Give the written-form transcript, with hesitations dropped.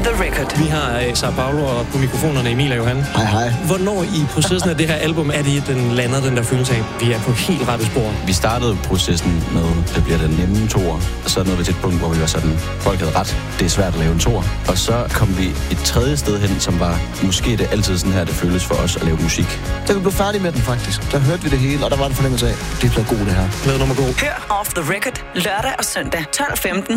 The Record. Vi har Sao Paulo og på mikrofonerne Emil og Johan. Hej, hej. Hvornår i processen af det her album er det, den lander den der følelse af, vi er på helt rette spor? Vi startede processen med, det bliver den nemme toer. Så nåede vi til et punkt, hvor vi var sådan, folk havde ret, det er svært at lave en toer. Og så kom vi et tredje sted hen, som var, måske det altid sådan her, det føles for os at lave musik. Da vi blev færdige med den faktisk, der hørte vi det hele, og der var det fornemmelse af, det bliver god det her. Plade nummer god. Hør Off The Record lørdag og søndag 12:15